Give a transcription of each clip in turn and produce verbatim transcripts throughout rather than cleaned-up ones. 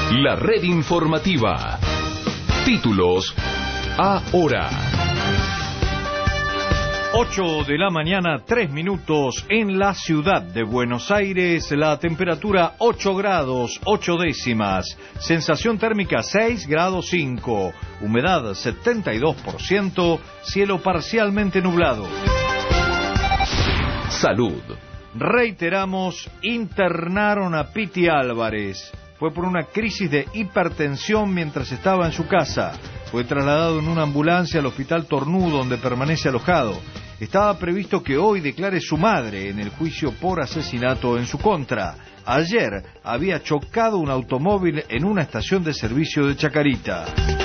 La red informativa. Títulos ahora. ocho de la mañana, tres minutos en la ciudad de Buenos Aires. La temperatura ocho grados, ocho décimas. Sensación térmica seis grados cinco. Humedad setenta y dos por ciento. Cielo parcialmente nublado. Salud. Reiteramos, internaron a Piti Álvarez. Fue por una crisis de hipertensión mientras estaba en su casa. Fue trasladado en una ambulancia al Hospital Tornú, donde permanece alojado. Estaba previsto que hoy declare su madre en el juicio por asesinato en su contra. Ayer había chocado un automóvil en una estación de servicio de Chacarita.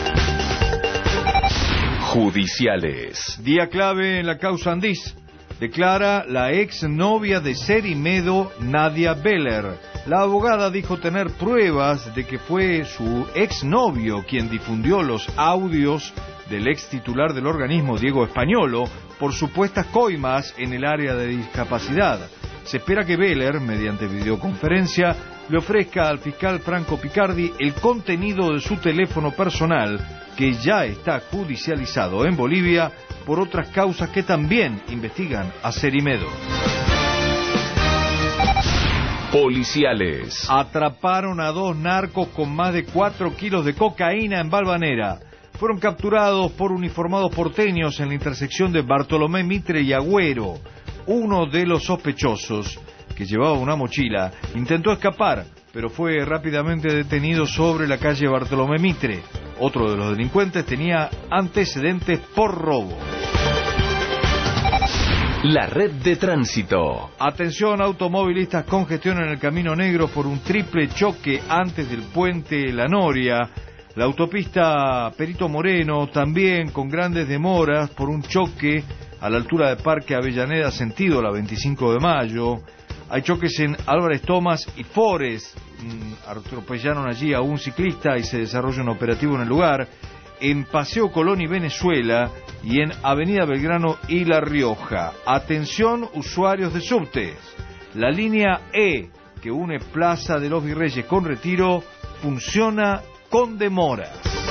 Judiciales. Día clave en la causa Andís. Declara la ex novia de Cerimedo, Nadia Beller. La abogada dijo tener pruebas de que fue su ex novio quien difundió los audios del ex titular del organismo, Diego Españolo, por supuestas coimas en el área de discapacidad. Se espera que Beller, mediante videoconferencia, le ofrezca al fiscal Franco Picardi el contenido de su teléfono personal, que ya está judicializado en Bolivia por otras causas que también investigan a Cerimedo. Policiales. Atraparon a dos narcos con más de cuatro kilos de cocaína en Balvanera. Fueron capturados por uniformados porteños en la intersección de Bartolomé Mitre y Agüero. Uno de los sospechosos, que llevaba una mochila, intentó escapar, pero fue rápidamente detenido sobre la calle Bartolomé Mitre. Otro de los delincuentes tenía antecedentes por robo. La red de tránsito. Atención, automovilistas, congestión en el Camino Negro por un triple choque antes del puente La Noria. La autopista Perito Moreno también con grandes demoras por un choque a la altura de Parque Avellaneda, sentido la veinticinco de mayo. Hay choques en Álvarez Tomás y Forest. Atropellaron allí a un ciclista y se desarrolla un operativo en el lugar. En Paseo Colón y Venezuela y en Avenida Belgrano y La Rioja. Atención, usuarios de subtes. La línea E, que une Plaza de los Virreyes con Retiro, funciona con demoras.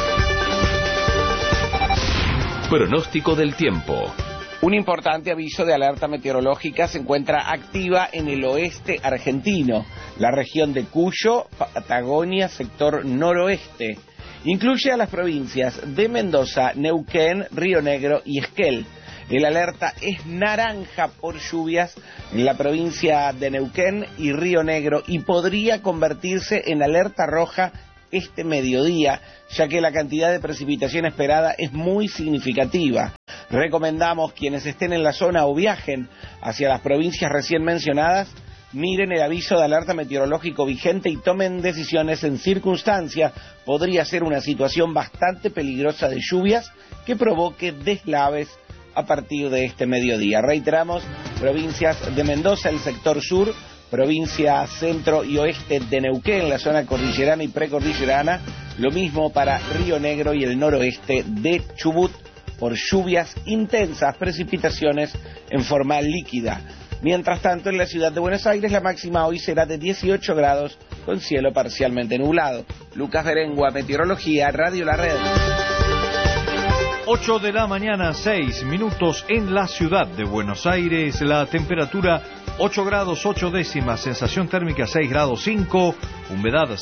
Pronóstico del tiempo. Un importante aviso de alerta meteorológica se encuentra activa en el oeste argentino, la región de Cuyo, Patagonia, sector noroeste. Incluye a las provincias de Mendoza, Neuquén, Río Negro y Esquel. El alerta es naranja por lluvias en la provincia de Neuquén y Río Negro y podría convertirse en alerta roja este mediodía, ya que la cantidad de precipitación esperada es muy significativa. Recomendamos quienes estén en la zona o viajen hacia las provincias recién mencionadas, miren el aviso de alerta meteorológico vigente y tomen decisiones en circunstancia. Podría ser una situación bastante peligrosa de lluvias que provoque deslaves a partir de este mediodía. Reiteramos, provincias de Mendoza, el sector sur, provincia centro y oeste de Neuquén, la zona cordillerana y precordillerana, lo mismo para Río Negro y el noroeste de Chubut, por lluvias intensas, precipitaciones en forma líquida. Mientras tanto, en la ciudad de Buenos Aires, la máxima hoy será de dieciocho grados, con cielo parcialmente nublado. Lucas Berengua, Meteorología, Radio La Red. ocho de la mañana, seis minutos en la ciudad de Buenos Aires. La temperatura ocho grados, ocho décimas. Sensación térmica seis grados cinco. Humedad